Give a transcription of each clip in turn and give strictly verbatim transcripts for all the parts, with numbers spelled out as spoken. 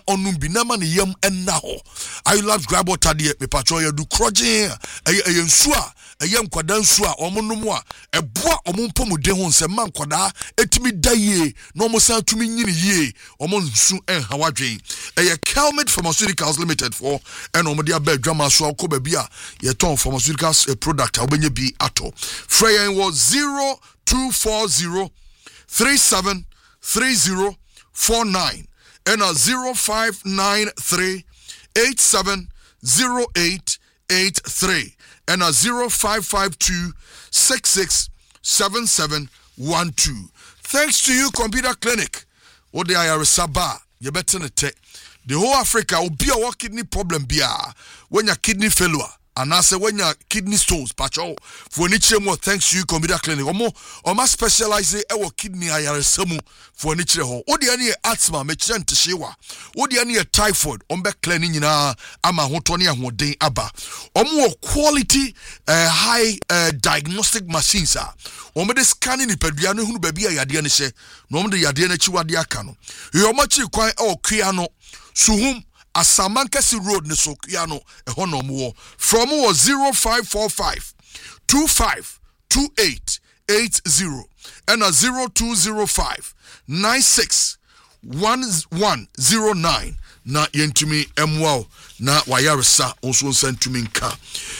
onum bi na ma ne yam enna ho. I love grab water de me patro ya du kroje eye eye nsu a eye nkwada nsu a omo nom a eboa omo mpomuden ho nsem ma nkwada etimi daye na omo san tumi nyini ye omo nsu enha wadwen eye Kelmit Pharmaceuticals Limited for and omo de aba adwama so akọ ba bi a ye ton pharmaceuticals a product a obenye bi ato Freya was zero two four zero three seven three zero four nine and a zero five nine three eight seven zero eight eight three and a zero five five two six six seven seven one two. Thanks to you, Computer Clinic. What the I R Saba, you better not take the whole Africa will be a kidney problem. Bia when your kidney failure. And I say when your kidney stones, pacho for niche more thanks to you, Computer Clinic. Or more, or more specialize our kidney I R samu for niche ho. Or the any asthma, me chen tishiwa. Or the any typhoid, on back cleaning na ama hotonia ho day aba. Or more quality uh, high uh, diagnostic machines are. Or me scanning the pediano who baby a yadiane she. No me the yadiane chiwa diakano. You much quite oh kiano suhum. Asamankasi Road ne so kiano ehɔ no mo from was zero five four five two five two eight eight zero and a zero two zero five nine six one one zero nine na yentumi emwa na wayaresa onso nsantumi nka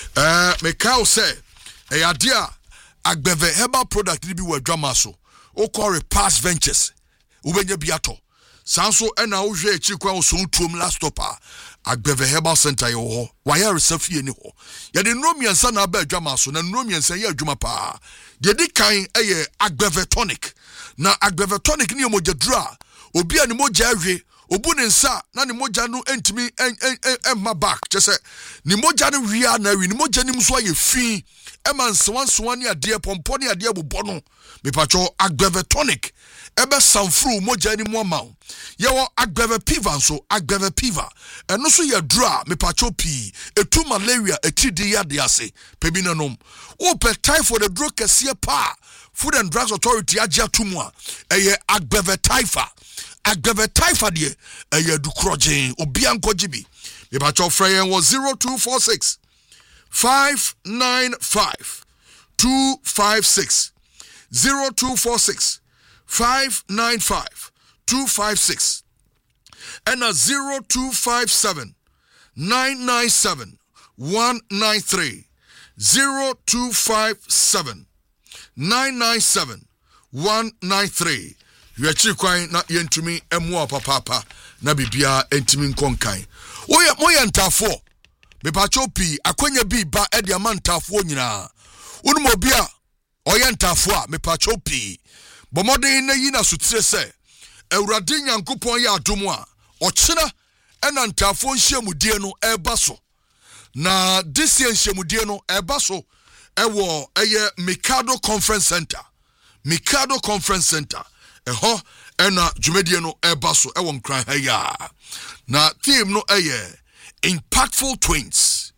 eh mekao say eyadia agbeve herbal product ni bi wadwama so okore Past Ventures ubenye biato Sanso ena uje echi kwa osun tuom last stopper Agbeve Herbal Center yo ho waya resafie ni ho ye de nromiensa na ba adwama so na nromiensa ye adwuma pa de di kan eye Agbeve Tonic na Agbeve Tonic ni emojadura obi ani moja awe obu ne nsa na ne moja no entimi emma back je se ni moja no wia na wi ni moja ni mso aye fi ema nsewansewa ni ade pompo ni ade bobɔ no me pacho Agbeve Tonic ebe sanfru moja ni mo ma yewo Agbeve Piva so Agbeve Piva eno so ye dra me pacho pi etu malaria etidi ya de ase pebi nanom o pe typhoid the drug kese pa Food and Drugs Authority agya tumwa eye Agbeve Typha Agbeve Typha de eye du krojen obi ankojibi me pacho frey was zero two four six five nine five two five six zero two four six five nine five two five six and a zero two five seven nine nine seven one nine three zero two five seven nine nine seven one nine three. You are chikwain na yentumi emwa papa na bibia entimi nkonkan. Oya moya ntafo. Me pacho pi akwenya bi ba e dia mantafo nyina. Unu mo bia oya ntafo a me pacho pi. Bomoden na yi na sutire se Awurade Nyankopon ya adomo a ochina ena ntafo nhyiamudie no eba so na this year nhyiamudie no eba so ewo eye Mikado Conference Center Mikado Conference Center eho ena dwumedie no eba so ewo nkran ha ya na theme no eye impactful twins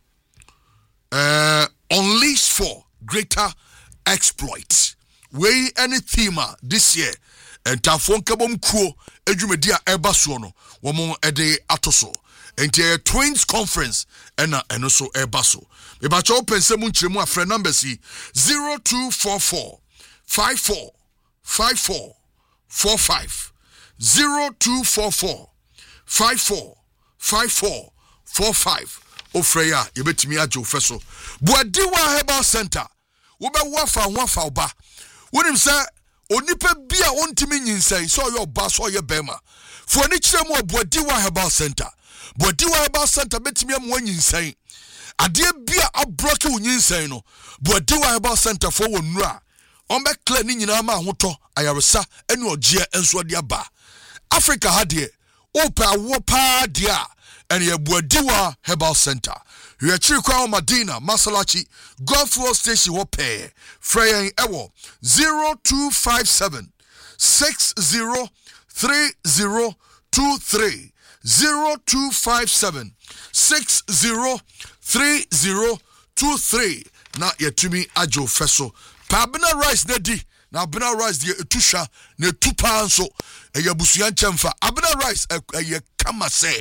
uh unleashed for greater exploit. We any theme this year and tafon kabom kuo edwumedia eba so no wo mo ede atoso enti twins conference ena eno so eba so me ba cho pensem nchiremu afre number si zero two four four five four five four four five zero two four four five four five four four five ofreya yebetimi ajo feso Boadiwa Herbal Center wo be wafa wafa oba wonim say onipa bia ontimi nyinsai so yo ba so ye bema fo ani kire mu Boadiwa Herbal Center Boadiwa Herbal Center betimi am wanyinsai ade bia abroke wonyinsai no Boadiwa Herbal Center fo wonura on be clear ni nyina ma hoto ayaresa ene ogie enso de aba Africa ha de opa wo pa dia ene ye Boadiwa Herbal Center you are Chikwa Madina Masalachi Golf Road Station wo pay Freya ewo zero two five seven six zero three zero two three zero two five seven six zero three zero two three na yetumi ajo feso pa Abena Rice na di na Abena Rice de etusha na etupa nso eyabusuya nchemfa Abena Rice eye kama se